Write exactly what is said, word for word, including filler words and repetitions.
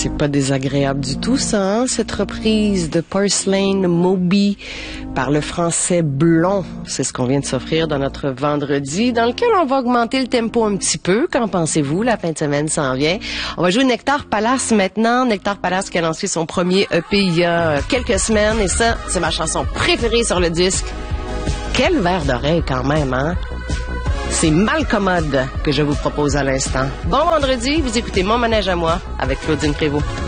c'est pas désagréable du tout, ça, hein? Cette reprise de Porcelain Moby par le français Blond. C'est ce qu'on vient de s'offrir dans notre vendredi, dans lequel on va augmenter le tempo un petit peu. Qu'en pensez-vous? La fin de semaine s'en vient. On va jouer Nectar Palace maintenant. Nectar Palace qui a lancé son premier E P il y a quelques semaines. Et ça, c'est ma chanson préférée sur le disque. Quel verre d'oreille quand même, hein? C'est Malcommode que je vous propose à l'instant. Bon vendredi, vous écoutez Mon Manège à moi avec Claudine Prévost.